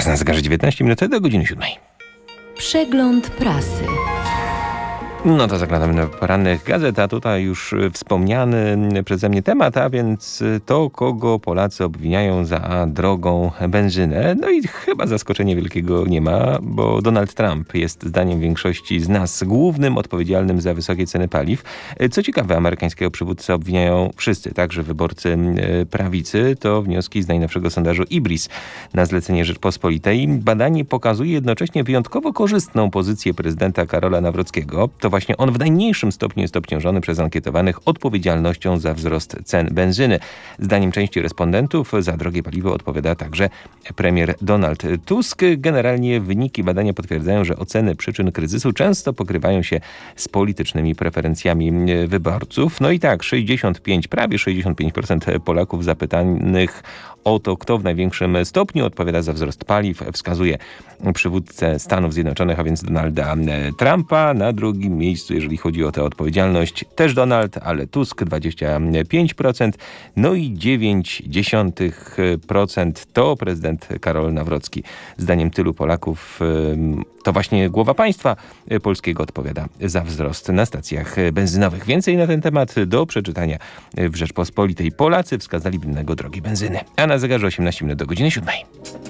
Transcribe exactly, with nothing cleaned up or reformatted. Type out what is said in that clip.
Na zegarze dziewiętnaście minut do godziny siódmej. Przegląd prasy. No to zaglądamy do porannych gazet, a tutaj już wspomniany przeze mnie temat, a więc to, kogo Polacy obwiniają za drogą benzynę. No i chyba zaskoczenia wielkiego nie ma, bo Donald Trump jest zdaniem większości z nas głównym odpowiedzialnym za wysokie ceny paliw. Co ciekawe, amerykańskiego przywódcę obwiniają wszyscy, także wyborcy prawicy. To wnioski z najnowszego sondażu Ibris na zlecenie Rzeczpospolitej. Badanie pokazuje jednocześnie wyjątkowo korzystną pozycję prezydenta Karola Nawrockiego. To właśnie on w najmniejszym stopniu jest obciążony przez ankietowanych odpowiedzialnością za wzrost cen benzyny. Zdaniem części respondentów za drogie paliwo odpowiada także premier Donald Tusk. Generalnie wyniki badania potwierdzają, że oceny przyczyn kryzysu często pokrywają się z politycznymi preferencjami wyborców. No i tak, sześćdziesiąt pięć, prawie sześćdziesiąt pięć procent Polaków zapytanych o to, kto w największym stopniu odpowiada za wzrost paliw, wskazuje przywódcę Stanów Zjednoczonych, a więc Donalda Trumpa. Na drugim miejscu, jeżeli chodzi o tę odpowiedzialność, też Donald, ale Tusk dwadzieścia pięć procent. No i dziewięć dziesiątych procent to prezydent Karol Nawrocki. Zdaniem tylu Polaków to właśnie głowa państwa polskiego odpowiada za wzrost na stacjach benzynowych. Więcej na ten temat do przeczytania w Rzeczpospolitej. Polacy wskazali winnego drogi benzyny. A na zegarze osiemnaście minut do godziny siódmej.